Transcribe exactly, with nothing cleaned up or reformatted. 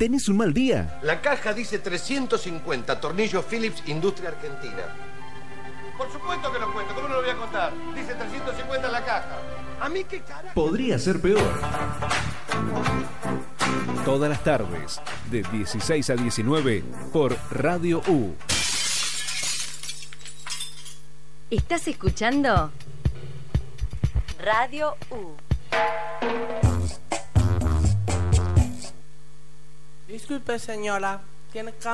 tenés un mal día. La caja dice trescientos cincuenta, tornillos Phillips, Industria Argentina. Por supuesto que lo cuento, ¿cómo no lo voy a contar? Dice trescientos cincuenta en la caja. ¿A mí qué carajo? Podría ser peor. Todas las tardes, de dieciséis a diecinueve, por Radio U. ¿Estás escuchando? Radio U. Disculpe, señora. ¿Tiene